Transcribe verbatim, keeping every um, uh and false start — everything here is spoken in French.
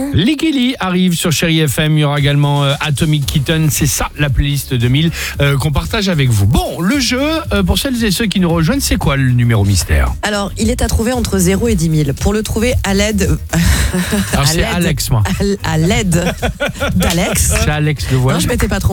Ligeli arrive sur Chéri F M. Il y aura également euh, Atomic Kitten. C'est ça, la playlist deux mille euh, qu'on partage avec vous. Bon, le jeu, euh, pour celles et ceux qui nous rejoignent, c'est quoi le numéro mystère? Alors, il est à trouver entre zéro et dix mille. Pour le trouver à l'aide... Alors, à c'est l'aide- Alex, moi. À l'aide d'Alex. C'est Alex le voile. Non, je m'étais pas trompée.